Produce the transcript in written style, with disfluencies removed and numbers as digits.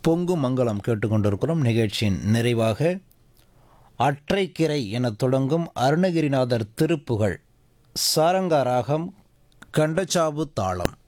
பொங்கு மங்களம் கேட்டுக்கொண்டிருக்கிறோம். நிகழ்ச்சியின் நிறைவாக அற்றைக்கிரை என தொடங்கும் அருணகிரிநாதர் திருப்புகழ் சாரங்கா ராகம் கண்டச்சாவு தாளம்.